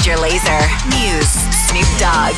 Major Lazer, Muse, Snoop Dogg,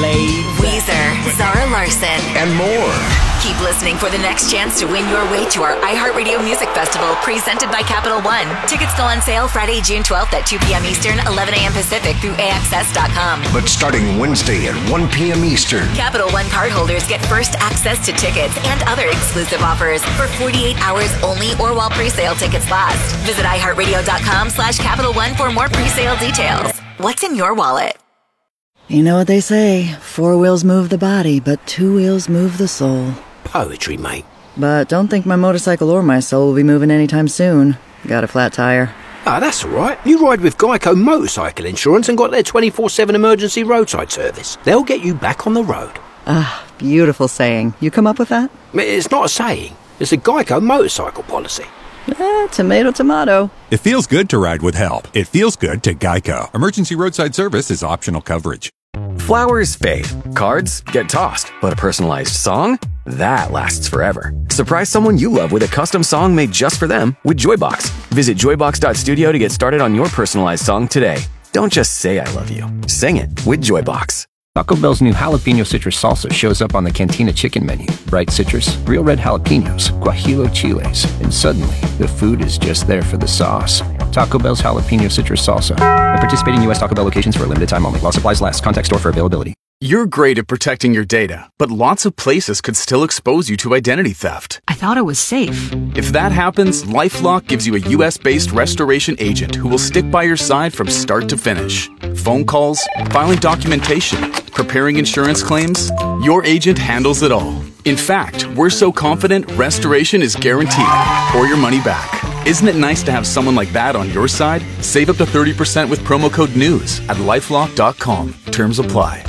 Weezer, Zara Larsson, and more. Keep listening for the next chance to win your way to our iHeartRadio Music Festival presented by Capital One. Tickets go on sale Friday, June 12th at 2 p.m. Eastern, 11 a.m. Pacific through AXS.com. But starting Wednesday at 1 p.m. Eastern, Capital One cardholders get first access to tickets and other exclusive offers for 48 hours only or while pre-sale tickets last. Visit iHeartRadio.com/Capital One for more pre-sale details. What's in your wallet? You know what they say, 4 wheels move the body, but 2 wheels move the soul. Poetry, mate. But don't think my motorcycle or my soul will be moving anytime soon. Got a flat tire. Ah, that's all right. You ride with Geico Motorcycle Insurance and got their 24/7 emergency roadside service. They'll get you back on the road. Ah, beautiful saying. You come up with that? It's not a saying. It's a Geico motorcycle policy. Tomato, tomato. It feels good to ride with help. It feels good to Geico. Emergency roadside service is optional coverage. Flowers fade, cards get tossed, but a personalized song? That lasts forever. Surprise someone you love with a custom song made just for them with Joybox. Visit joybox.studio to get started on your personalized song today. Don't just say I love you. Sing it with Joybox. Taco Bell's new jalapeno citrus salsa shows up on the Cantina chicken menu. Bright citrus, real red jalapenos, guajillo chiles, and suddenly the food is just there for the sauce. Taco Bell's jalapeno citrus salsa. At participating U.S. Taco Bell locations for a limited time only. While supplies last. Contact store for availability. You're great at protecting your data, but lots of places could still expose you to identity theft. I thought it was safe. If that happens, LifeLock gives you a U.S.-based restoration agent who will stick by your side from start to finish. Phone calls, filing documentation, preparing insurance claims, your agent handles it all. In fact, we're so confident restoration is guaranteed or your money back. Isn't it nice to have someone like that on your side? Save up to 30% with promo code NEWS at lifelock.com. Terms apply.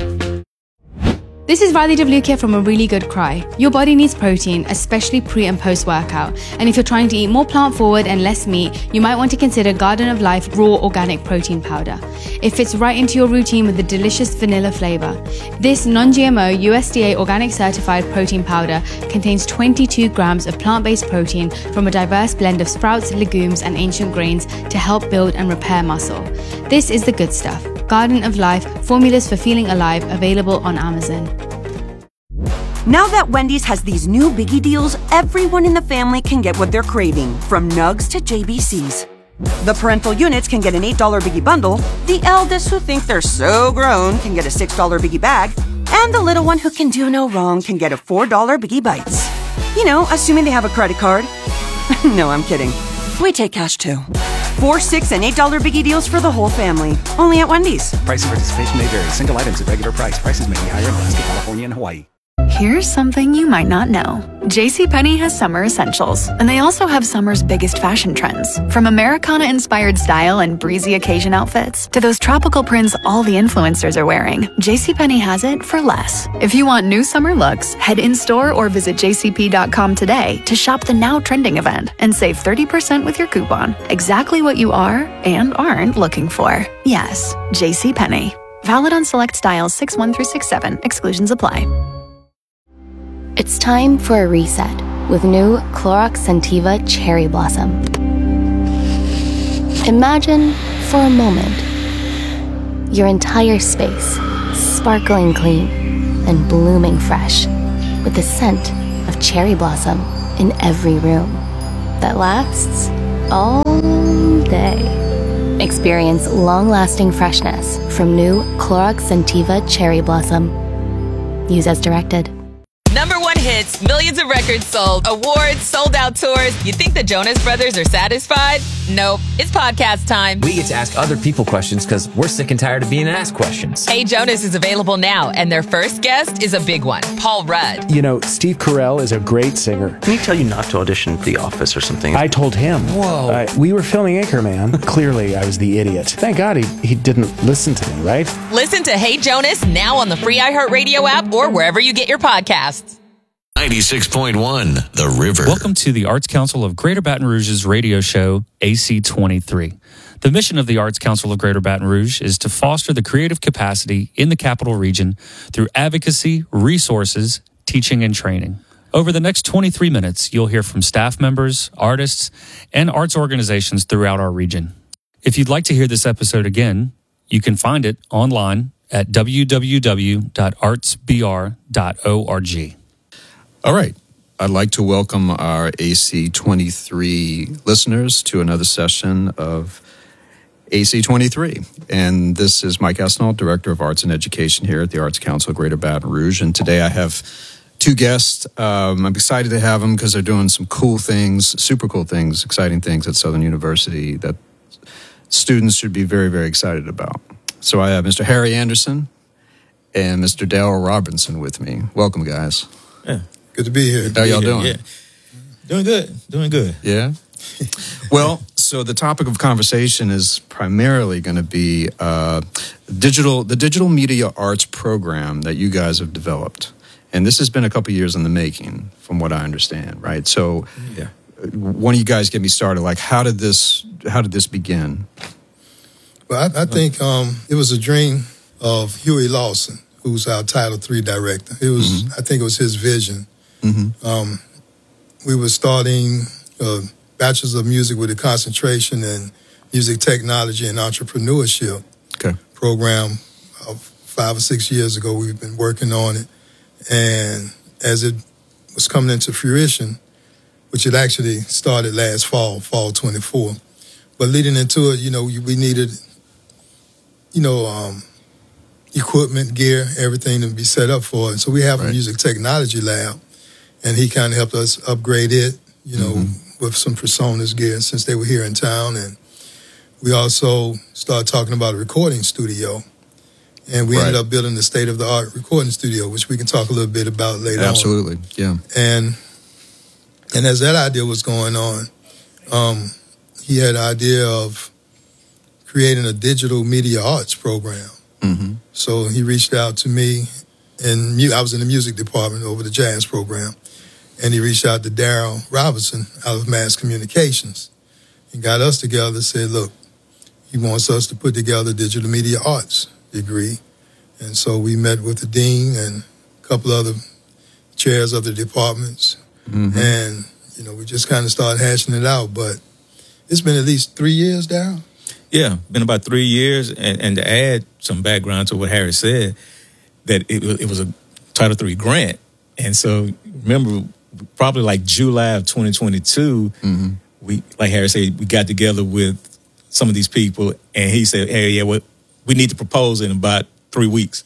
This is Riley DeVluke from A Really Good Cry. Your body needs protein, especially pre and post workout. And if you're trying to eat more plant forward and less meat, you might want to consider Garden of Life Raw Organic Protein Powder. It fits right into your routine with the delicious vanilla flavor. This non-GMO USDA organic certified protein powder contains 22 grams of plant-based protein from a diverse blend of sprouts, legumes, and ancient grains to help build and repair muscle. This is the good stuff. Garden of Life, formulas for feeling alive, available on Amazon. Now that Wendy's has these new biggie deals, everyone in the family can get what they're craving, from nugs to JBCs. The parental units can get an $8 biggie bundle, the eldest who think they're so grown can get a $6 biggie bag, and the little one who can do no wrong can get a $4 biggie bites. You know, assuming they have a credit card. No, I'm kidding. We take cash too. 4, 6, and $8 biggie deals for the whole family. Only at Wendy's. Price and participation may vary. Single items at regular price. Prices may be higher in Alaska, California, and Hawaii. Here's something you might not know. JCPenney has summer essentials, and they also have summer's biggest fashion trends. From Americana-inspired style and breezy occasion outfits to those tropical prints all the influencers are wearing, JCPenney has it for less. If you want new summer looks, head in-store or visit jcp.com today to shop the now trending event and save 30% with your coupon. Exactly what you are and aren't looking for. Yes, JCPenney. Valid on select styles 6-1 through 6-7. Exclusions apply. It's time for a reset with new Clorox Scentiva Cherry Blossom. Imagine, for a moment, your entire space sparkling clean and blooming fresh with the scent of cherry blossom in every room that lasts all day. Experience long-lasting freshness from new Clorox Scentiva Cherry Blossom. Use as directed. #1 hits, millions of records sold, awards, sold-out tours. You think the Jonas Brothers are satisfied? Nope. It's podcast time. We get to ask other people questions because we're sick and tired of being asked questions. Hey Jonas is available now, and their first guest is a big one, Paul Rudd. You know, Steve Carell is a great singer. Can he tell you not to audition for The Office or something? I told him. Whoa. We were filming Anchorman. Clearly, I was the idiot. Thank God he didn't listen to me, right? Listen to Hey Jonas now on the free iHeartRadio app or wherever you get your podcasts. 96.1 The River. Welcome to the Arts Council of Greater Baton Rouge's radio show, AC23. The mission of the Arts Council of Greater Baton Rouge is to foster the creative capacity in the capital region through advocacy, resources, teaching, and training. Over the next 23 minutes, you'll hear from staff members, artists, and arts organizations throughout our region. If you'd like to hear this episode again, You can find it online at www.artsbr.org. All right. I'd like to welcome our AC23 listeners to another session of AC23. And this is Mike Esnault, Director of Arts and Education here at the Arts Council of Greater Baton Rouge. And today I have two guests. I'm excited to have them because they're doing some cool things, super cool things, exciting things at Southern University that students should be very, very excited about. So I have Mr. Harry Anderson and Mr. Daryl Robinson with me. Welcome, guys. Yeah. Good to be here. How y'all doing? Yeah. Doing good. Yeah? Well, so the topic of conversation is primarily going to be the digital media arts program that you guys have developed. And this has been a couple years in the making, from what I understand, right? So one of you guys get me started. Like, how did this begin? Well, I think it was a dream of Huey Lawson, who's our Title III director. It was, I think it was his vision. We were starting a Bachelor's of Music with a concentration in music technology and entrepreneurship program 5 or 6 years ago. We've been working on it. And as it was coming into fruition, which it actually started last fall 24. But leading into it, we needed, equipment, gear, everything to be set up for it. So we have a music technology lab, and he kind of helped us upgrade it, with some PreSonus gear since they were here in town. And we also started talking about a recording studio. And we ended up building the state-of-the-art recording studio, which we can talk a little bit about later on. Absolutely, yeah. And as that idea was going on, he had an idea of creating a digital media arts program. So he reached out to me, and I was in the music department over the jazz program, and he reached out to Daryl Robinson out of Mass Communications and got us together and said, look, he wants us to put together a digital media arts degree. And so we met with the dean and a couple other chairs of the departments, and we just kind of started hashing it out. But it's been at least 3 years, Daryl? Yeah, been about 3 years. And to add some background to what Harry said, that it was a Title III grant. And so remember, probably like July of 2022, we, like Harry said, we got together with some of these people, and he said, hey, we need to propose in about 3 weeks.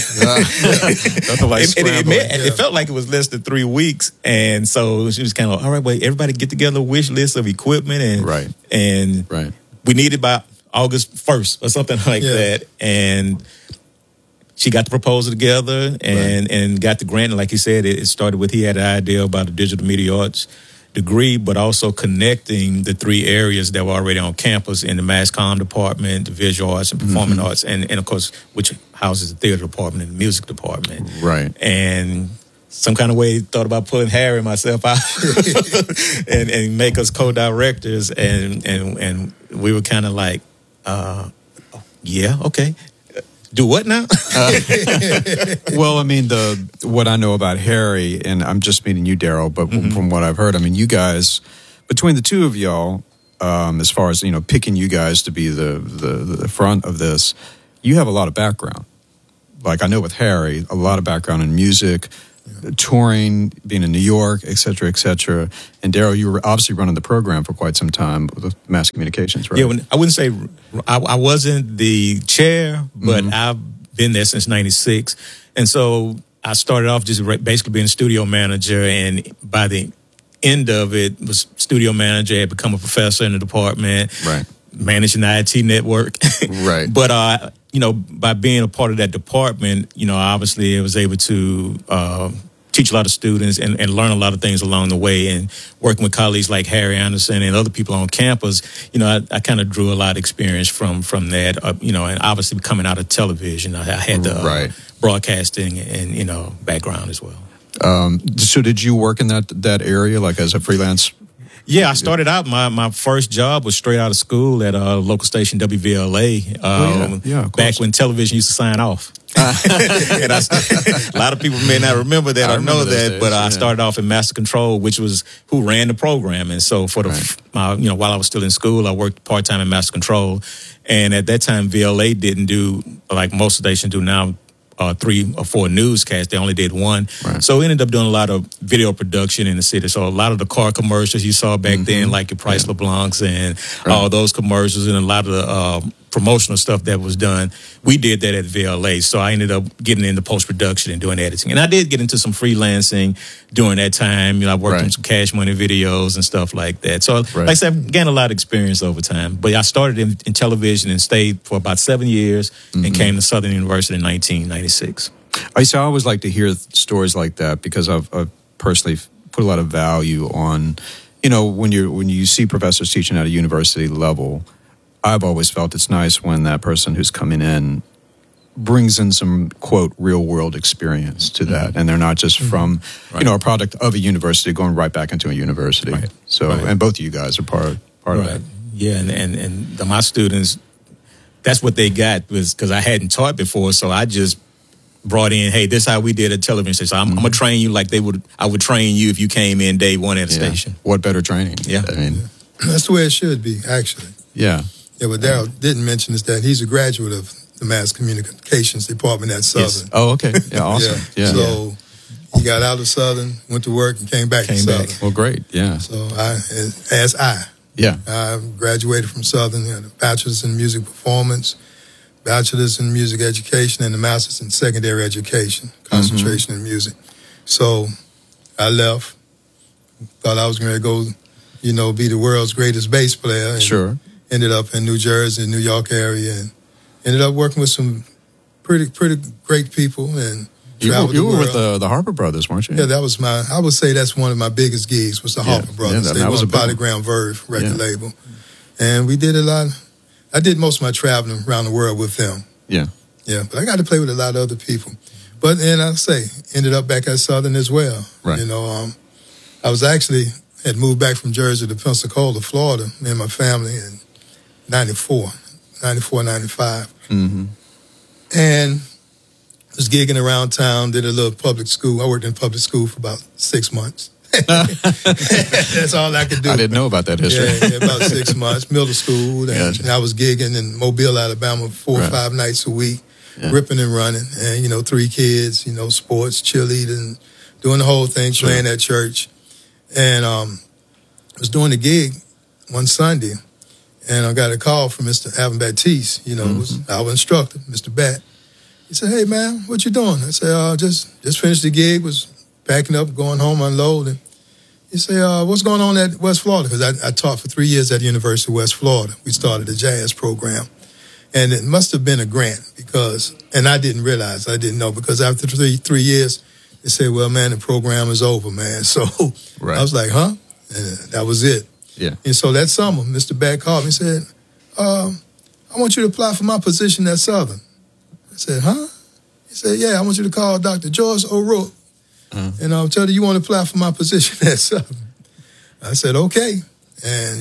It felt like it was less than 3 weeks, and so she was kind of, all right, well, everybody get together a wish list of equipment, and we need it by August 1st or something like that. And she got the proposal together and got the grant. And like he said, it started with, he had an idea about a digital media arts degree, but also connecting the three areas that were already on campus in the mass comm department, the visual arts and performing arts, and of course, which houses the theater department and the music department. Right. And some kind of way thought about pulling Harry and myself out and make us co-directors, and we were kind of like, okay. Do what now? Well, I mean, what I know about Harry, and I'm just meeting you, Daryl, but from what I've heard, I mean, you guys, between the two of y'all, as far as, picking you guys to be the front of this, you have a lot of background. Like, I know with Harry, a lot of background in music, touring, being in New York, et cetera, et cetera. And Daryl, you were obviously running the program for quite some time with Mass Communications, right? Yeah, I wouldn't say I wasn't the chair, but I've been there since '96. And so I started off just basically being a studio manager, and by the end of it, was studio manager, had become a professor in the department, managing the IT network. But by being a part of that department, obviously I was able to teach a lot of students and learn a lot of things along the way. And working with colleagues like Harry Anderson and other people on campus, I kind of drew a lot of experience from that, and obviously coming out of television, I had the broadcasting and, background as well. So did you work in that area, like as a freelance? Yeah, I started out, my first job was straight out of school at a local station, WVLA, back when television used to sign off. And a lot of people may not remember that or know that, days, but I started off in Master Control, which was who ran the program. And so for while I was still in school, I worked part-time in Master Control. And at that time, VLA didn't do, like most stations do now, 3 or 4 newscasts. They only did one. Right. So we ended up doing a lot of video production in the city. So a lot of the car commercials you saw back then, like your Price LeBlancs and all those commercials, and a lot of the promotional stuff that was done, we did that at VLA. So I ended up getting into post-production and doing editing. And I did get into some freelancing during that time. I worked on some Cash Money videos and stuff like that. So like I said, I've gained a lot of experience over time. But I started in television and stayed for about 7 years and came to Southern University in 1996. I always like to hear stories like that because I've personally put a lot of value on, when you see professors teaching at a university level, I've always felt it's nice when that person who's coming in brings in some, quote, real world experience to that. And they're not just from, a product of a university going right back into a university. Right. So, and both of you guys are part of that. Yeah, and my students, that's what they got, was because I hadn't taught before. So I just brought in, hey, this is how we did a television station. So I'm going to train you like I would train you if you came in day one at a station. What better training? Yeah. I mean, that's the way it should be, actually. Yeah. Yeah, what Daryl didn't mention is that he's a graduate of the Mass Communications Department at Southern. Yes. Oh, okay. Yeah, awesome. Yeah. So he got out of Southern, went to work, and came back to Southern. Well, great. Yeah. So I graduated from Southern, had a bachelor's in music performance, bachelor's in music education, and a master's in secondary education, concentration in music. So I left, thought I was going to go, be the world's greatest bass player. And sure. Ended up in New Jersey, New York area, and ended up working with some pretty great people. And you were with the Harper Brothers, weren't you? Yeah, that was I would say that's one of my biggest gigs was the Harper Brothers. They were a Bodyground Verve record label. And we did a lot. I did most of my traveling around the world with them. Yeah. Yeah, but I got to play with a lot of other people. But then ended up back at Southern as well. Right. I was had moved back from Jersey to Pensacola, Florida, me and my family, and 94, 95. And was gigging around town, did a little public school. I worked in public school for about 6 months. That's all I could do. I didn't know about that history. Yeah, about 6 months, middle school. And I was gigging in Mobile, Alabama 4 or 5 nights a week, ripping and running. And, 3 kids, sports, cheerleading, doing the whole thing, playing at church. And I was doing the gig one Sunday. And I got a call from Mr. Alvin Baptiste, was our instructor, Mr. Bat. He said, "Hey, man, what you doing?" I said, just finished the gig, was packing up, going home, unloading." He said, "What's going on at West Florida?" Because I taught for 3 years at the University of West Florida. We started a jazz program. And it must have been a grant and I didn't realize, I didn't know, because after 3 years, they said, "Well, man, the program is over, man." So I was like, huh? And that was it. Yeah. And so that summer, Mr. Bat called me and said, "I want you to apply for my position at Southern." I said, "Huh?" He said, "Yeah, I want you to call Dr. George O'Rourke, and I'll tell you want to apply for my position at Southern." I said, "Okay." And,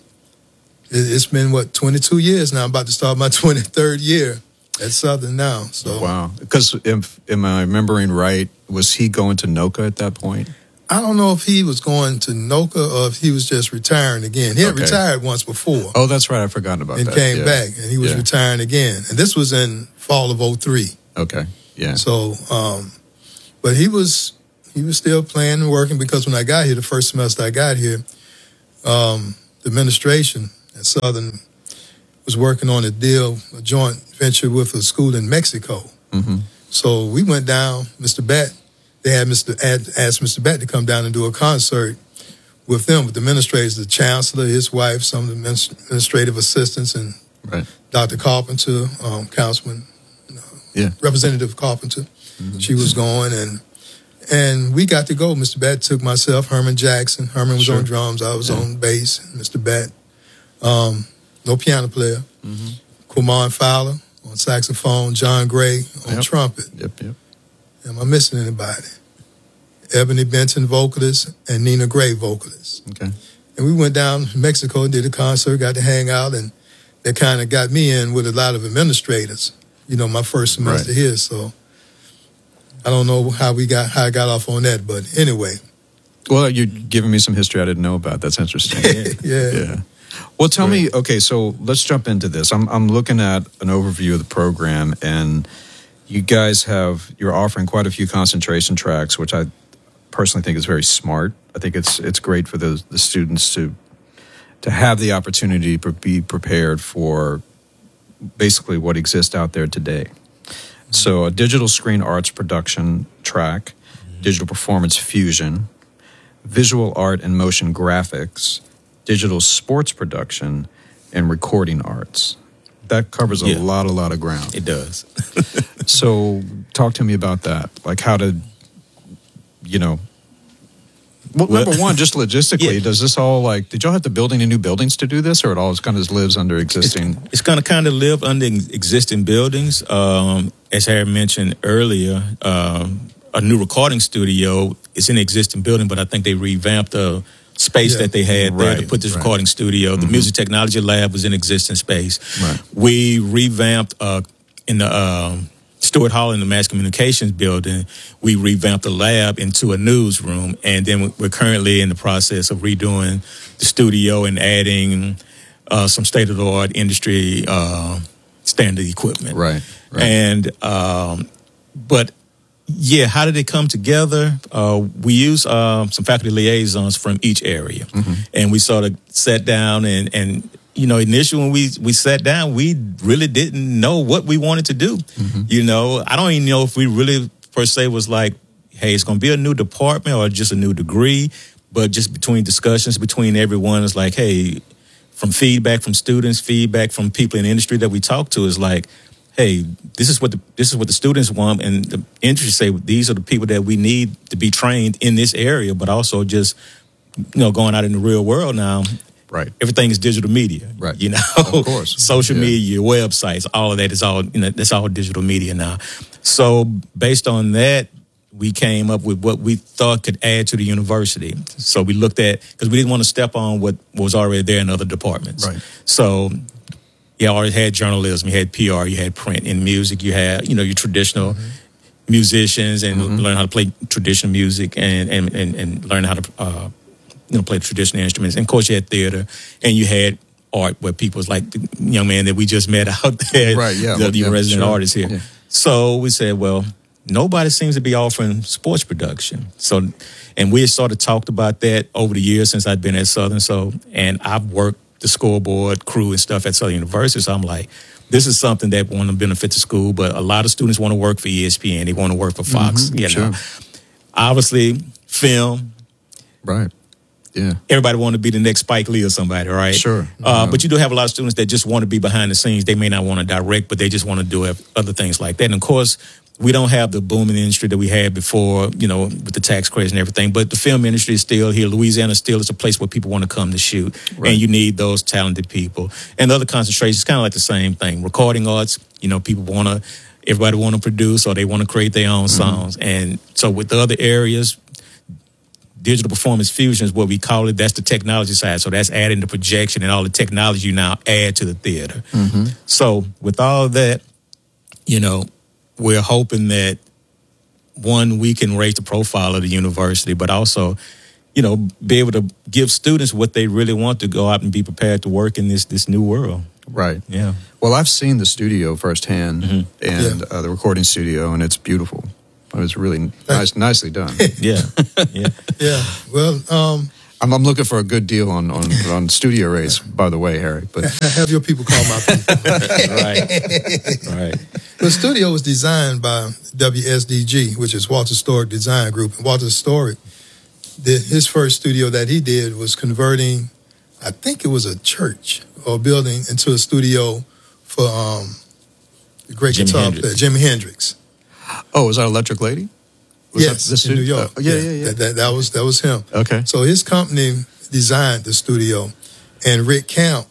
it's been, 22 years now. I'm about to start my 23rd year at Southern now. So wow. Because am I remembering right, was he going to NOCA at that point? I don't know if he was going to NOCA or if he was just retiring again. He had retired once before. Oh, that's right. I forgot about that. And came back, and he was retiring again. And this was in fall of 2003. Okay, yeah. So, but he was still playing and working, because when I got here, the first semester I got here, the administration at Southern was working on a joint venture with a school in Mexico. So we went down, Mr. Bat. They had asked Mr. Bat to come down and do a concert with them, with the administrators, the chancellor, his wife, some of the administrative assistants, and Dr. Carpenter, Councilman, Representative Carpenter. She was going, and we got to go. Mr. Bat took myself, Herman Jackson. Herman was on drums, I was on bass. Mr. Bat, no piano player. Quamon Fowler on saxophone, John Gray on trumpet. Yep. Am I missing anybody? Ebony Benton, vocalist, and Nina Gray, vocalist. Okay. And we went down to Mexico, did a concert, got to hang out, and that kind of got me in with a lot of administrators my first semester here. So I don't know how I got off on that, but anyway. Well, you're giving me some history I didn't know about. That's interesting. Yeah. Well, tell me, okay, so let's jump into this. I'm looking at an overview of the program, and you guys you're offering quite a few concentration tracks, which I personally think is very smart. I think it's great for the students to have the opportunity to be prepared for basically what exists out there today. So a digital screen arts production track, digital performance fusion, visual art and motion graphics, digital sports production, and recording arts. That covers a lot of ground. It does. So talk to me about that. Like how to, well, number one, just logistically, does this all did y'all have to build any new buildings to do this, or it all kind of lives under existing? It's going to kind of live under existing buildings. As Harry mentioned earlier, a new recording studio is in an existing building, but I think they revamped the space that they had there to put this recording studio. The Music Technology Lab was in existing space. Right. We revamped in the Stewart Hall in the Mass Communications building. We revamped the lab into a newsroom, and then we're currently in the process of redoing the studio and adding some state-of-the-art industry standard equipment. Right. And but how did it come together? We used some faculty liaisons from each area, and we sort of sat down and initially when we sat down, we really didn't know what we wanted to do. I don't even know if we really per se was like, hey, it's going to be a new department or just a new degree, but just between discussions between everyone, it's like, hey, from feedback from students, feedback from people in the industry that we talk to is like, hey, this is what the students want, and the industry say these are the people that we need to be trained in this area, but also just going out in the real world now. Right. Everything is digital media. Right. Of course. Social media, websites, all of that is all that's all digital media now. So based on that, we came up with what we thought could add to the university. So we looked at, because we didn't want to step on what was already there in other departments. Right. So you already had journalism, you had PR, you had print. In music, you had, your traditional musicians and learn how to play traditional music and learn how to play traditional instruments. And of course, you had theater, and you had art where people was like the young man that we just met out there, the resident artist here. Yeah. So we said, well, nobody seems to be offering sports production. So, and we had sort of talked about that over the years since I'd been at Southern. So, and I've worked the scoreboard crew and stuff at Southern University. So I'm like, this is something that want to benefit the school, but a lot of students want to work for ESPN. They want to work for Fox. Obviously, film. Right. Yeah. Everybody want to be the next Spike Lee or somebody, right? Sure. But you do have a lot of students that just want to be behind the scenes. They may not want to direct, but they just want to do other things like that. And of course, we don't have the booming industry that we had before, with the tax credits and everything. But the film industry is still here. Louisiana still is a place where people want to come to shoot. Right. And you need those talented people. And the other concentrations, kind of like the same thing. Recording arts, everybody want to produce, or they want to create their own songs. And so with the other areas, digital performance fusion is what we call it. That's the technology side. So that's adding the projection and all the technology you now add to the theater. So with all that, we're hoping that, one, we can raise the profile of the university, but also, be able to give students what they really want to go out and be prepared to work in this new world. Right. Yeah. Well, I've seen the studio firsthand and the recording studio, and it's beautiful. It was really nicely done. Yeah. Well, I'm looking for a good deal on studio rates, by the way, Harry. But have your people call my people. Right. The studio was designed by WSDG, which is Walter Stork Design Group. And Walter Stork, his first studio that he did was converting, I think it was a church or building, into a studio for the great guitar player, Jimi Hendrix. Oh, was that Electric Lady? Yes, in New York. Yeah. That was him. Okay. So his company designed the studio, and Rick Camp.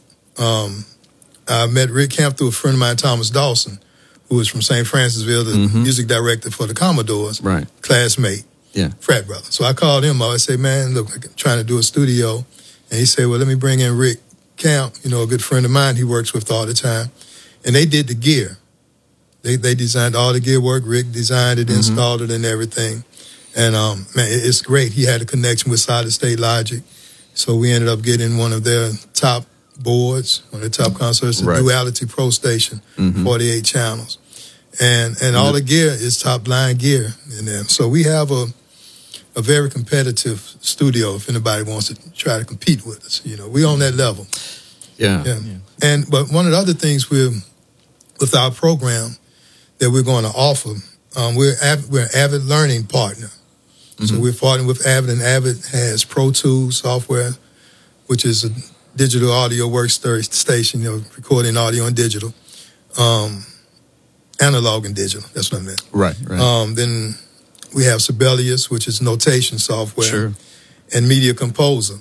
I met Rick Camp through a friend of mine, Thomas Dawson, who was from St. Francisville, the music director for the Commodores, right? Classmate, frat brother. So I called him up. I said, "Man, look, I'm trying to do a studio," and he said, "Well, let me bring in Rick Camp, a good friend of mine he works with all the time," and they did the gear. They designed all the gear work. Rick designed it, installed it, and everything. And man, it's great. He had a connection with Solid State Logic, so we ended up getting one of their top boards, one of the top consoles, the Duality Pro Station, 48 channels, and all the gear is top line gear in there. So we have a very competitive studio. If anybody wants to try to compete with us, we on that level. Yeah. But one of the other things with our program that we're going to offer, we're an Avid learning partner. So we're partnering with Avid, and Avid has Pro Tools software, which is a digital audio workstation, recording audio and digital, analog and digital. That's what I meant. Right. Then we have Sibelius, which is notation software, and Media Composer.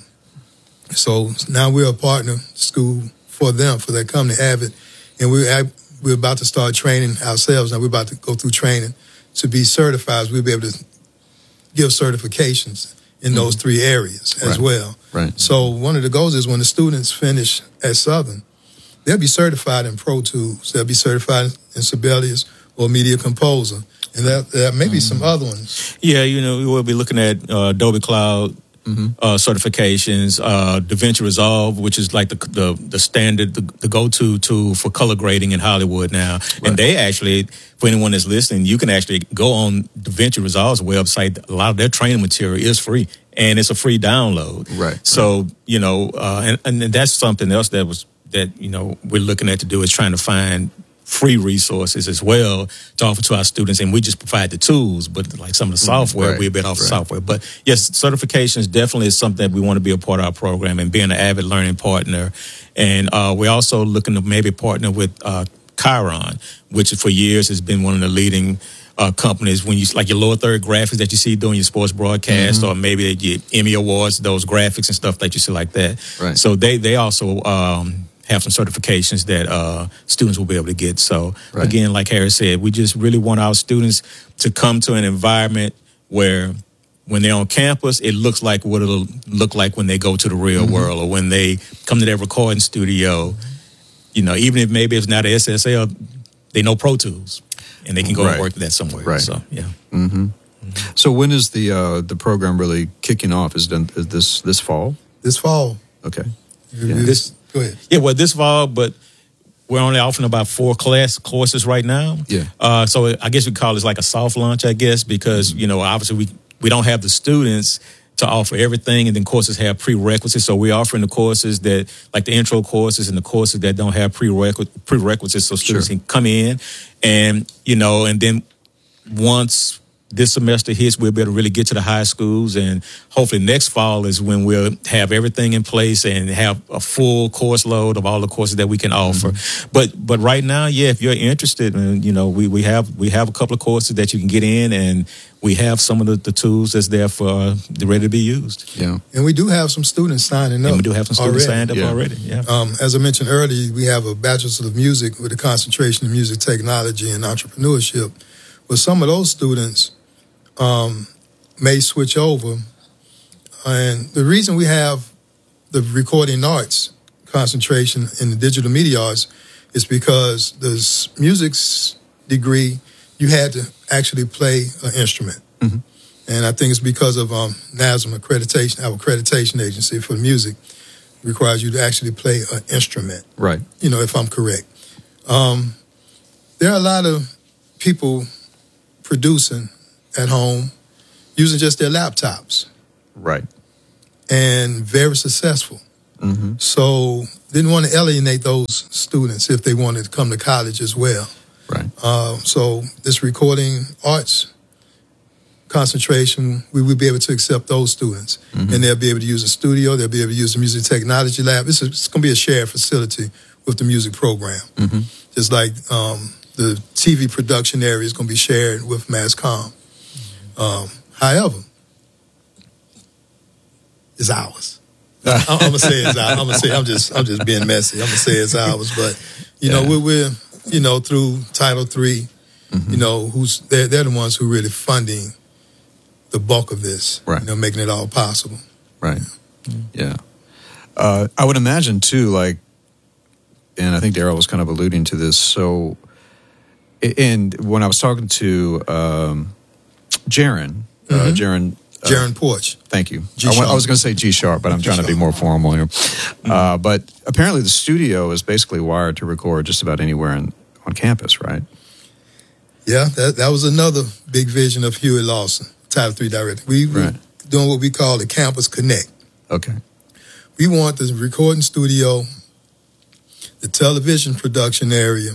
So now we're a partner school for them, for that company, Avid, and we're about to start training ourselves. Now we're about to go through training to be certified. We'll be able to give certifications in those 3 areas as well. Right. So one of the goals is when the students finish at Southern, they'll be certified in Pro Tools. They'll be certified in Sibelius or Media Composer. And there may be some other ones. Yeah, we'll be looking at Adobe Cloud certifications, DaVinci Resolve, which is like the standard, the go-to tool for color grading in Hollywood now. Right. And they actually, for anyone that's listening, you can actually go on DaVinci Resolve's website. A lot of their training material is free, and it's a free download. Right. So, and that's something else that we're looking at to do, is trying to find free resources as well to offer to our students, and we just provide the tools, but like some of the software, we're a bit off the software. But yes, certifications definitely is something that we want to be a part of our program, and being an Avid learning partner. And we're also looking to maybe partner with Chiron, which for years has been one of the leading companies when you, like your lower third graphics that you see doing your sports broadcast, or maybe your Emmy Awards, those graphics and stuff that you see like that. Right. So they also have some certifications that students will be able to get. So again, like Harry said, we just really want our students to come to an environment where when they're on campus, it looks like what it'll look like when they go to the real world, or when they come to their recording studio. Even if maybe it's not a SSL, they know Pro Tools, and they can go and work that somewhere. Right. So yeah. So when is the program really kicking off? Is this fall? This fall. Okay. Go ahead. Yeah, well, this fall, but we're only offering about 4 courses right now. Yeah. So I guess we call it like a soft launch, I guess, because, obviously we don't have the students to offer everything, and then courses have prerequisites. So we're offering the courses that, like the intro courses and the courses that don't have prerequisites, so students can come in and, and then once this semester hits, we'll be able to really get to the high schools, and hopefully next fall is when we'll have everything in place and have a full course load of all the courses that we can offer. But right now, if you're interested, we have a couple of courses that you can get in, and we have some of the tools that's there for ready to be used. Yeah, and we do have some students signing up. And we do have some students signed up already. Yeah. As I mentioned earlier, we have a Bachelor's of Music with a concentration in music technology and entrepreneurship. But some of those students may switch over. And the reason we have the recording arts concentration in the digital media arts is because the music's degree, you had to actually play an instrument. And I think it's because of NASM accreditation, our accreditation agency for music, requires you to actually play an instrument. Right. If I'm correct. There are a lot of people producing at home using just their laptops. Right. And very successful. So didn't want to alienate those students if they wanted to come to college as well. Right. So this recording arts concentration, we would be able to accept those students. And they'll be able to use a studio, they'll be able to use the music technology lab. It's going to be a shared facility with the music program. Just like the TV production area is going to be shared with MassCom. However, it's ours. I'm gonna say it's ours. I'm just being messy. I'm gonna say it's ours. But we're through Title III. They're the ones who really funding the bulk of this. Right. Making it all possible. Right. Yeah. I would imagine too, and I think Darryl was kind of alluding to this. So And when I was talking to Jaron, Jaron Porch. Thank you. I was going to say G-sharp, but I'm trying to be more formal here. But apparently the studio is basically wired to record just about anywhere on campus, right? Yeah, that was another big vision of Huey Lawson, Title III director. We were doing what we call the Campus Connect. Okay. We want the recording studio, the television production area,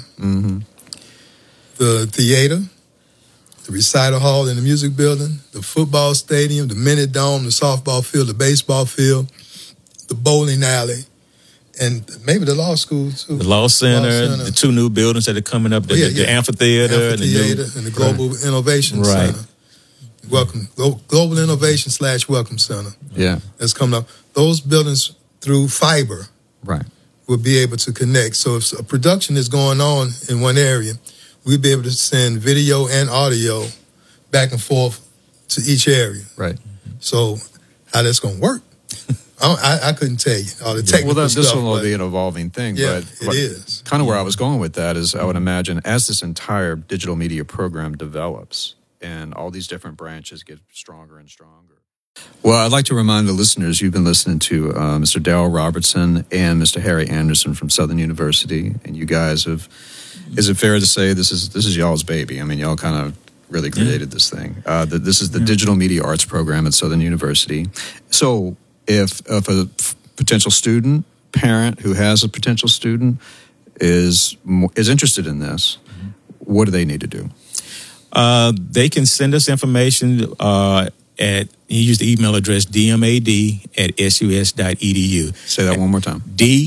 the theater, the recital hall in the music building, the football stadium, the mini dome, the softball field, the baseball field, the bowling alley, and maybe the law school too. The law center, the two new buildings that are coming up, the amphitheater, and the Global Innovation Center. Global Innovation / Welcome Center. Yeah. That's coming up. Those buildings through fiber will be able to connect. So if a production is going on in one area, we'll be able to send video and audio back and forth to each area. Right. So how that's going to work, I couldn't tell you all the technical stuff. This will be an evolving thing. Yeah, but it is. Kind of where I was going with that is I would imagine as this entire digital media program develops and all these different branches get stronger and stronger. Well, I'd like to remind the listeners, you've been listening to Mr. Darryl Robertson and Mr. Harry Anderson from Southern University, and you guys have, is it fair to say this is y'all's baby? I mean, y'all kind of really created this thing. This is the Digital Media Arts program at Southern University. So if a potential student, parent who has a potential student is interested in this, what do they need to do? They can send us information you use the email address dmad@sus.edu. Say that one more time.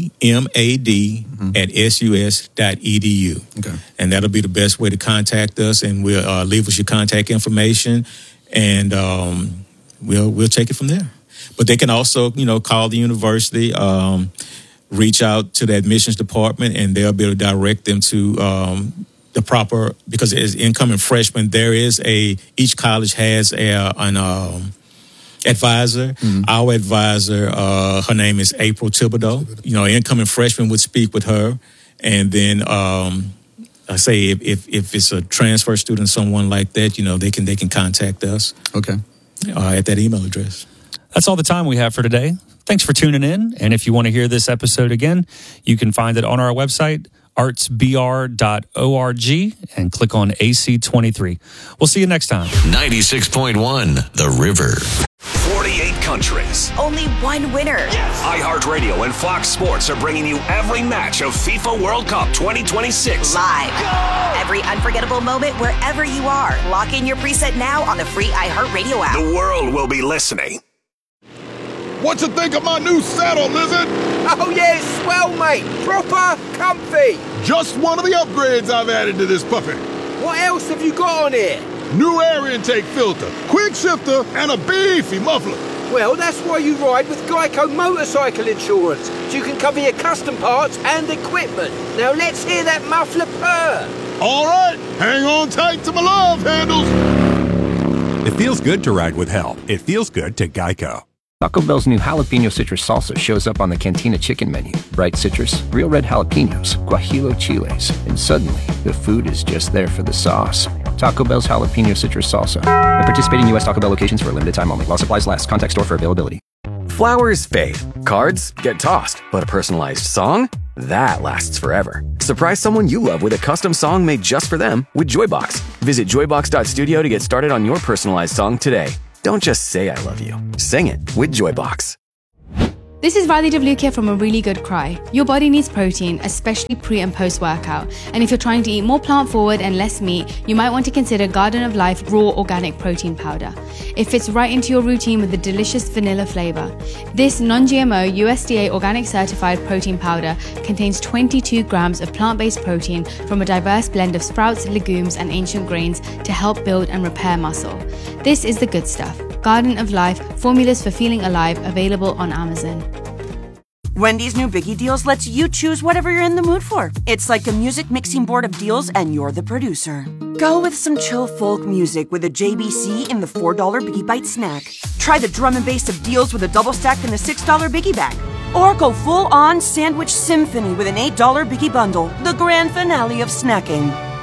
dmad@sus.edu. Okay. And that'll be the best way to contact us, and we'll leave us your contact information, and we'll take it from there. But they can also, call the university, reach out to the admissions department, and they'll be able to direct them to the proper, because as incoming freshmen, each college has an advisor. Our advisor, her name is April Thibodeau. Incoming freshmen would speak with her, and then I say if it's a transfer student, someone like that, they can contact us. Okay. At that email address. That's all the time we have for today. Thanks for tuning in, and if you want to hear this episode again, you can find it on our website, artsbr.org, and click on AC23. We'll see you next time. 96.1 The River. 48 countries. Only one winner. Yes. iHeartRadio and Fox Sports are bringing you every match of FIFA World Cup 2026. Live. Go! Every unforgettable moment wherever you are. Lock in your preset now on the free iHeartRadio app. The world will be listening. What you think of my new saddle, Lizard? Oh, yeah, it's swell, mate. Proper comfy. Just one of the upgrades I've added to this puppy. What else have you got on here? New air intake filter, quick shifter, and a beefy muffler. Well, that's why you ride with Geico Motorcycle Insurance, so you can cover your custom parts and equipment. Now let's hear that muffler purr. All right, hang on tight to my love handles. It feels good to ride with help. It feels good to Geico. Taco Bell's new jalapeno citrus salsa shows up on the Cantina chicken menu. Bright citrus, real red jalapenos, guajillo chiles, and suddenly the food is just there for the sauce. Taco Bell's jalapeno citrus salsa. At participating U.S. Taco Bell locations for a limited time only. While supplies last. Contact store for availability. Flowers fade. Cards get tossed. But a personalized song? That lasts forever. Surprise someone you love with a custom song made just for them with Joybox. Visit joybox.studio to get started on your personalized song today. Don't just say I love you. Sing it with Joybox. This is Vali Devlukia from A Really Good Cry. Your body needs protein, especially pre and post workout. And if you're trying to eat more plant forward and less meat, you might want to consider Garden of Life Raw Organic Protein Powder. It fits right into your routine with a delicious vanilla flavor. This non-GMO USDA organic certified protein powder contains 22 grams of plant-based protein from a diverse blend of sprouts, legumes, and ancient grains to help build and repair muscle. This is the good stuff. Garden of Life, formulas for feeling alive, available on Amazon. Wendy's new Biggie Deals lets you choose whatever you're in the mood for. It's like a music mixing board of deals, and you're the producer. Go with some chill folk music with a JBC in the $4 Biggie Bite snack. Try the drum and bass of deals with a double stack in the $6 Biggie Bag. Or go full-on sandwich symphony with an $8 Biggie Bundle, the grand finale of snacking.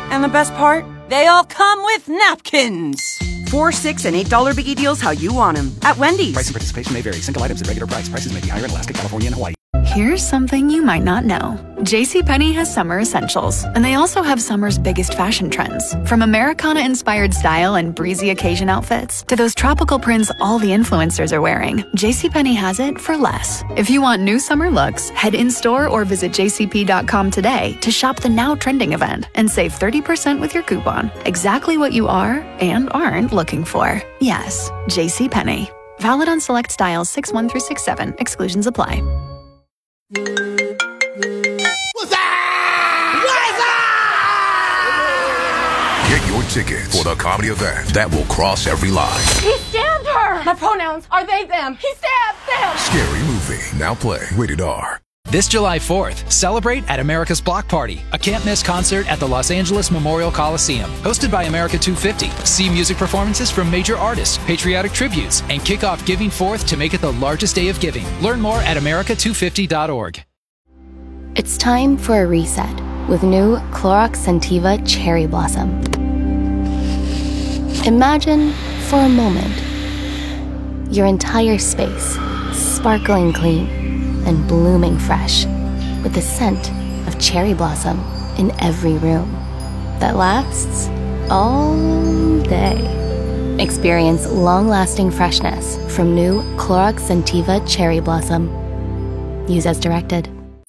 And the best part? They all come with napkins. $4, $6, and $8 biggie deals how you want them at Wendy's. Price and participation may vary. Single items at regular price. Prices may be higher in Alaska, California, and Hawaii. Here's something you might not know. JCPenney has summer essentials, and they also have summer's biggest fashion trends. From Americana-inspired style and breezy occasion outfits to those tropical prints all the influencers are wearing, JCPenney has it for less. If you want new summer looks, head in-store or visit jcp.com today to shop the now trending event and save 30% with your coupon. Exactly what you are and aren't looking for. Yes, JCPenney. Valid on select styles 6/1 through 6/7. Exclusions apply. Get your tickets for the comedy event that will cross every line. He stabbed her! My pronouns are they, them. He stabbed them! Scary Movie. Now play. Rated R. This July 4th, celebrate at America's Block Party, a can't-miss concert at the Los Angeles Memorial Coliseum. Hosted by America 250. See music performances from major artists, patriotic tributes, and kick off Giving Forth to make it the largest day of giving. Learn more at america250.org. It's time for a reset with new Clorox Scentiva Cherry Blossom. Imagine, for a moment, your entire space sparkling clean and blooming fresh with the scent of cherry blossom in every room that lasts all day. Experience long-lasting freshness from new Clorox Scentiva Cherry Blossom. Use as directed.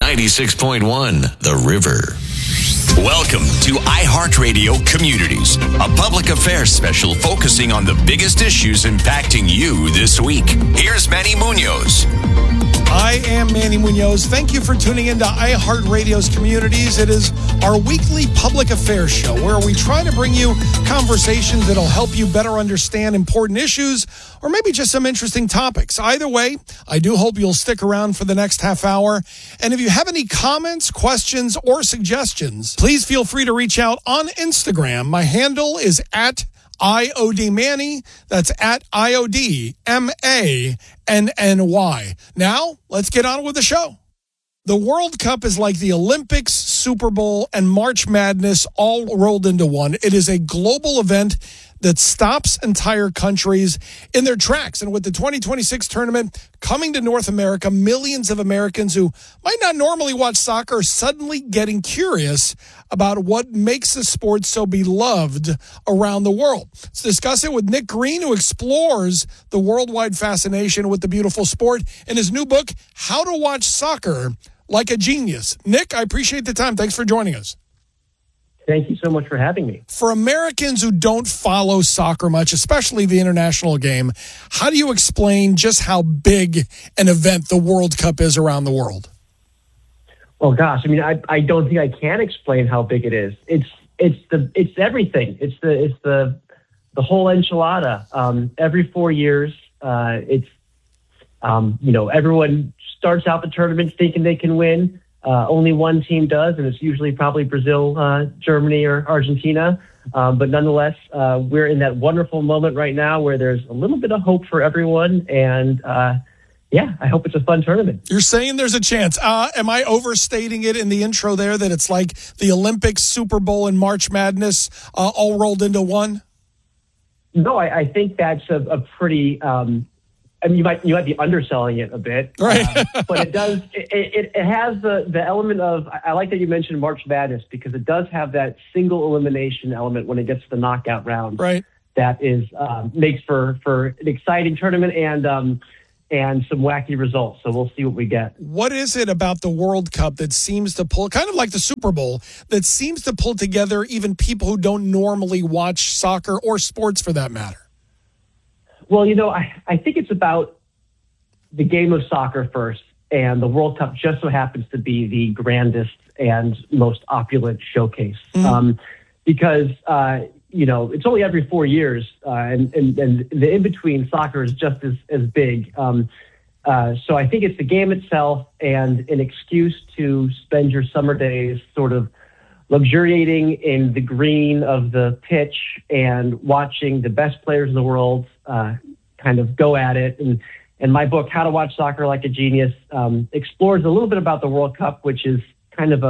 96.1 The River. Welcome to iHeartRadio Communities, a public affairs special focusing on the biggest issues impacting you this week. Here's Manny Munoz. I am Manny Munoz. Thank you for tuning into iHeartRadio's Communities. It is our weekly public affairs show where we try to bring you conversations that'll help you better understand important issues or maybe just some interesting topics. Either way, I do hope you'll stick around for the next half hour. And if you have any comments, questions, or suggestions, please feel free to reach out on Instagram. My handle is at IOD Manny. That's at IODMANNY. Now, let's get on with the show. The World Cup is like the Olympics, Super Bowl, and March Madness all rolled into one. It is a global event that stops entire countries in their tracks. And with the 2026 tournament coming to North America, millions of Americans who might not normally watch soccer are suddenly getting curious about what makes the sport so beloved around the world. Let's discuss it with Nick Green, who explores the worldwide fascination with the beautiful sport in his new book, How to Watch Soccer Like a Genius. Nick, I appreciate the time. Thanks for joining us. Thank you so much for having me. For Americans who don't follow soccer much, especially the international game, how do you explain just how big an event the World Cup is around the world? Well, gosh, I mean, I don't think I can explain how big it is. It's everything. It's the whole enchilada. Every 4 years, everyone starts out the tournament thinking they can win. Only one team does, and it's usually probably Brazil, Germany, or Argentina. But nonetheless, we're in that wonderful moment right now where there's a little bit of hope for everyone. And I hope it's a fun tournament. You're saying there's a chance. Am I overstating it in the intro there that it's like the Olympics, Super Bowl, and March Madness all rolled into one? No, I think that's a pretty... you might be underselling it a bit, right? But it does. It has the element of. I like that you mentioned March Madness because it does have that single elimination element when it gets to the knockout round. Right. That is makes for an exciting tournament and some wacky results. So we'll see what we get. What is it about the World Cup that seems to pull, kind of like the Super Bowl, that seems to pull together even people who don't normally watch soccer or sports for that matter? Well, I think it's about the game of soccer first, and the World Cup just so happens to be the grandest and most opulent showcase. Because, it's only every 4 years, and the in-between soccer is just as big. So I think it's the game itself and an excuse to spend your summer days sort of luxuriating in the green of the pitch and watching the best players in the world kind of go at it. And my book, How to Watch Soccer Like a Genius, explores a little bit about the World Cup, which is kind of a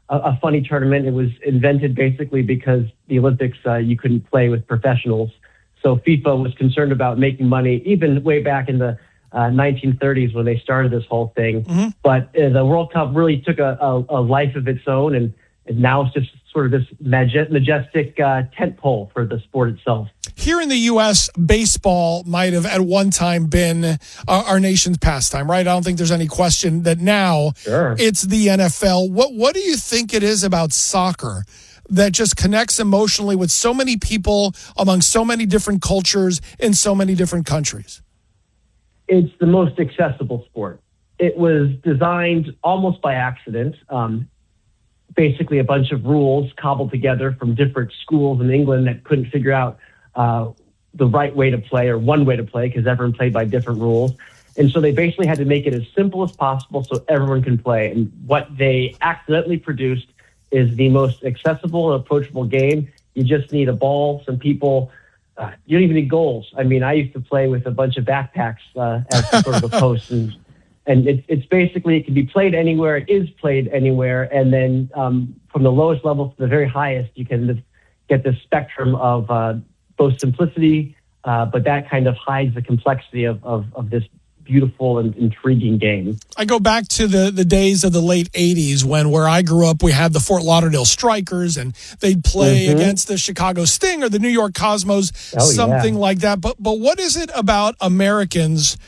a funny tournament. It was invented basically because the Olympics, you couldn't play with professionals. So FIFA was concerned about making money even way back in the 1930s when they started this whole thing. Mm-hmm. But the World Cup really took a life of its own, and now it's just sort of this majestic tentpole for the sport itself. Here in the U.S., baseball might have at one time been our nation's pastime, right? I don't think there's any question that now it's the NFL. What do you think it is about soccer that just connects emotionally with so many people among so many different cultures in so many different countries? It's the most accessible sport. It was designed almost by accident. Basically a bunch of rules cobbled together from different schools in England that couldn't figure out the right way to play or one way to play because everyone played by different rules. And so they basically had to make it as simple as possible so everyone can play. And what they accidentally produced is the most accessible and approachable game. You just need a ball, some people. You don't even need goals. I mean, I used to play with a bunch of backpacks as sort of a post. And it's basically, it can be played anywhere. It is played anywhere. And then from the lowest level to the very highest, you can get this spectrum of both simplicity, but that kind of hides the complexity of this beautiful and intriguing game. I go back to the days of the late 80s when where I grew up, we had the Fort Lauderdale Strikers, and they'd play against the Chicago Sting or the New York Cosmos, something like that. But what is it about Americans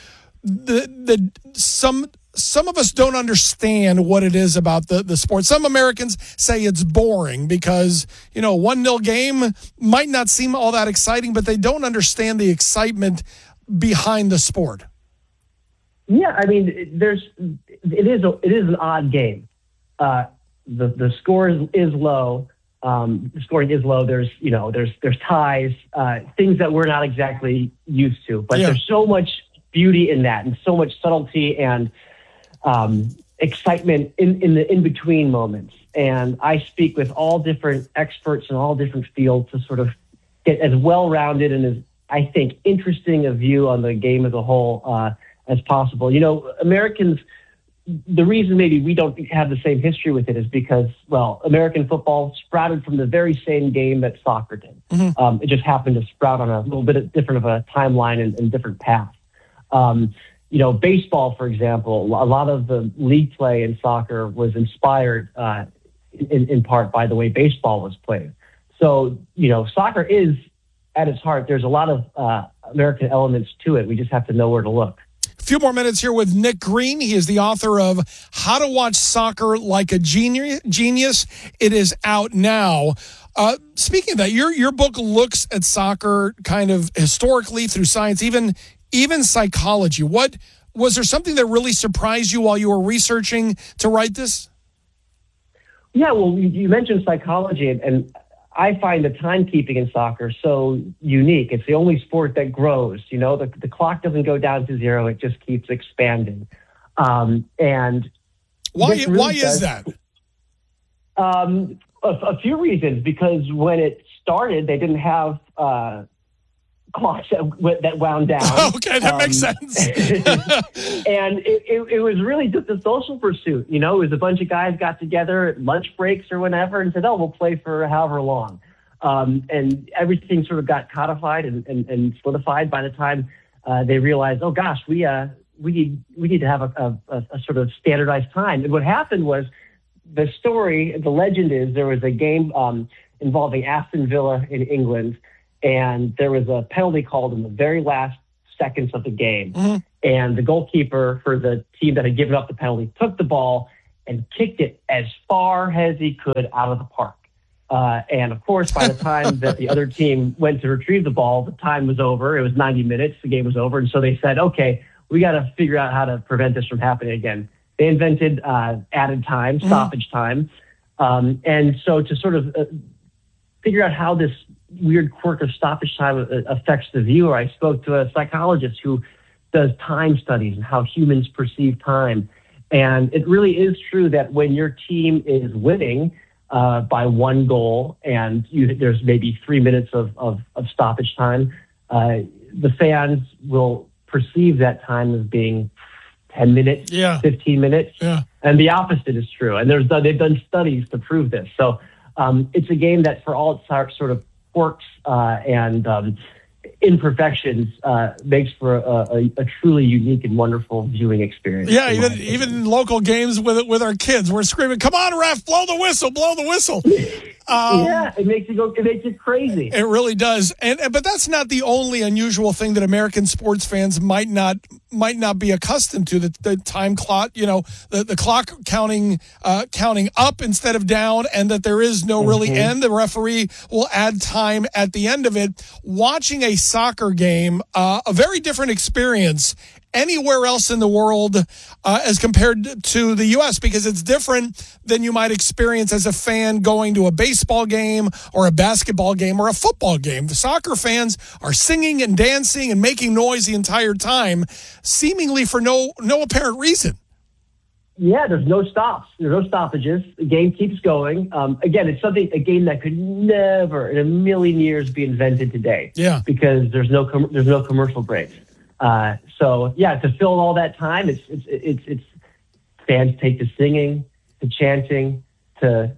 some of us don't understand what it is about the sport. Some Americans say it's boring because, 1-0 game might not seem all that exciting, but they don't understand the excitement behind the sport. Yeah, I mean, it is an odd game. The score is low. The scoring is low. There's ties, things that we're not exactly used to, but there's so much beauty in that and so much subtlety and excitement in the in-between moments. And I speak with all different experts in all different fields to sort of get as well-rounded and as, I think, interesting a view on the game as a whole as possible. Americans, the reason maybe we don't have the same history with it is because, American football sprouted from the very same game that soccer did. Mm-hmm. It just happened to sprout on a little bit different of a timeline and different path. Baseball, for example, a lot of the league play in soccer was inspired in part by the way baseball was played. So, soccer is, at its heart, there's a lot of American elements to it. We just have to know where to look. A few more minutes here with Nick Green. He is the author of How to Watch Soccer Like a Genius. It is out now. Speaking of that, your book looks at soccer kind of historically through science, even psychology. What was there something that really surprised you while you were researching to write this? Yeah, well, you mentioned psychology, and I find the timekeeping in soccer so unique. It's the only sport that grows. The clock doesn't go down to zero; it just keeps expanding. And why is that? A few reasons. Because when it started, they didn't have clocks that wound down. Okay, that makes sense. And it was really just a social pursuit. It was a bunch of guys got together at lunch breaks or whenever and said, we'll play for however long. And everything sort of got codified and solidified by the time they realized, oh gosh, we need to have a sort of standardized time. And what happened was the legend is there was a game involving Aston Villa in England, and there was a penalty called in the very last seconds of the game. Mm-hmm. And the goalkeeper for the team that had given up the penalty took the ball and kicked it as far as he could out of the park. And of course, by the time that the other team went to retrieve the ball, the time was over. It was 90 minutes. The game was over. And so they said, okay, we got to figure out how to prevent this from happening again. They invented added time, stoppage time. And so to sort of figure out how this weird quirk of stoppage time affects the viewer, I spoke to a psychologist who does time studies and how humans perceive time. And it really is true that when your team is winning by one goal and there's maybe 3 minutes of stoppage time, the fans will perceive that time as being 10 minutes, Yeah. 15 minutes. Yeah. And the opposite is true. And they've done studies to prove this. So it's a game that, for all its sort of quirks and imperfections, makes for a truly unique and wonderful viewing experience. Yeah, even in local games with our kids, we're screaming, "Come on, ref, blow the whistle, blow the whistle." Yeah, it makes you crazy. It really does. But that's not the only unusual thing that American sports fans might not be accustomed to. The time clock, the clock counting up instead of down, and that there is no really end. The referee will add time at the end of it. Watching a soccer game, a very different experience anywhere else in the world as compared to the U.S., because it's different than you might experience as a fan going to a baseball game or a basketball game or a football game. The soccer fans are singing and dancing and making noise the entire time, seemingly for no apparent reason. Yeah, there's no stops. There's no stoppages. The game keeps going. Again, it's a game that could never in a million years be invented today. Yeah, because there's no commercial breaks. So yeah, to fill all that time, it's fans take to singing, to chanting, to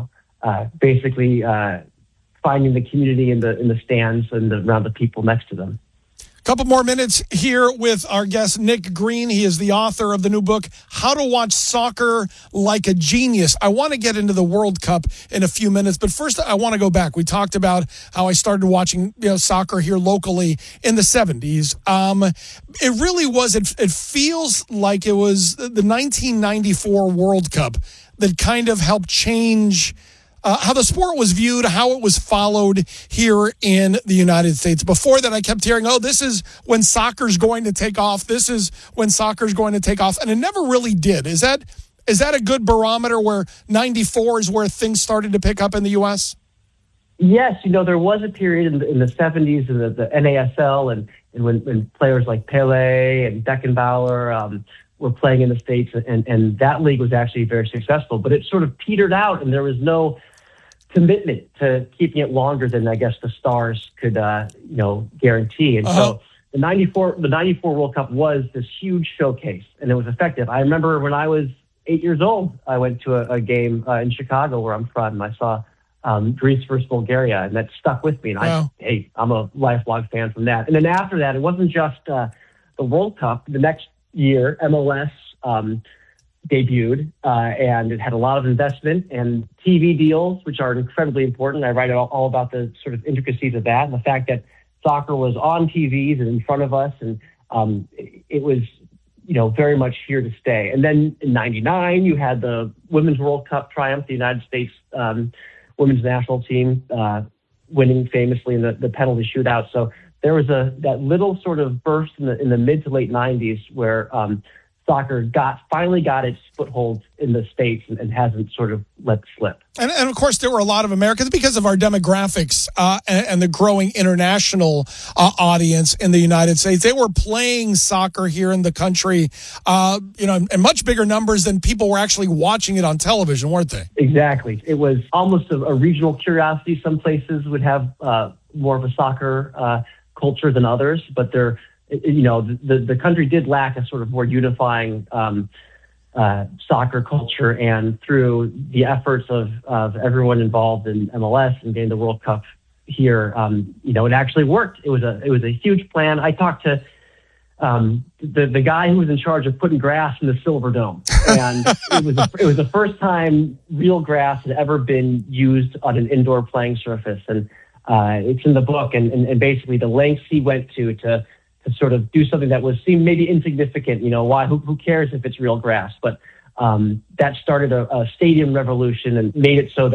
basically finding the community in the stands and around the people next to them. Couple more minutes here with our guest, Nick Green. He is the author of the new book, How to Watch Soccer Like a Genius. I want to get into the World Cup in a few minutes, but first I want to go back. We talked about how I started watching soccer here locally in the 70s. It really was, it feels like it was the 1994 World Cup that kind of helped change how the sport was viewed, how it was followed here in the United States. Before that, I kept hearing, this is when soccer's going to take off. This is when soccer's going to take off. And it never really did. Is that a good barometer where 94 is where things started to pick up in the U.S.? Yes. There was a period in the 70s in the NASL and when players like Pele and Beckenbauer were playing in the States, and that league was actually very successful. But it sort of petered out, and there was no commitment to keeping it longer than I guess the stars could, guarantee. And so the 94 World Cup was this huge showcase, and it was effective. I remember when I was 8 years old, I went to a game in Chicago where I'm from, and I saw Greece versus Bulgaria, and that stuck with me. And I'm a lifelong fan from that. And then after that, it wasn't just the World Cup. The next year, MLS debuted, and it had a lot of investment and TV deals, which are incredibly important. I write all about the sort of intricacies of that and the fact that soccer was on TVs and in front of us, and it was, very much here to stay. And then in '99, you had the Women's World Cup triumph, the United States women's national team winning famously in the penalty shootout. So there was that little sort of burst in the mid to late '90s where soccer finally got its foothold in the States and hasn't sort of let slip. And of course, there were a lot of Americans because of our demographics and the growing international audience in the United States. They were playing soccer here in the country, in much bigger numbers than people were actually watching it on television, weren't they? Exactly. It was almost a regional curiosity. Some places would have more of a soccer culture than others, but the country did lack a sort of more unifying soccer culture, and through the efforts of everyone involved in MLS and getting the World Cup here, it actually worked. It was a huge plan. I talked to the guy who was in charge of putting grass in the Silver Dome, and it was the first time real grass had ever been used on an indoor playing surface, and it's in the book, and basically the lengths he went to sort of do something that seemed maybe insignificant. Why? Who cares if it's real grass? But that started a stadium revolution and made it so that